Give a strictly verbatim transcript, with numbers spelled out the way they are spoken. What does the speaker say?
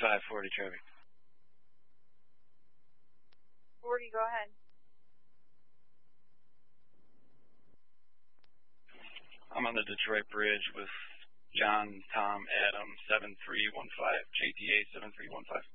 five forty traffic. forty, go ahead. I'm on the Detroit Bridge with John, Tom, Adam, seven three one five, J T A seven three one five.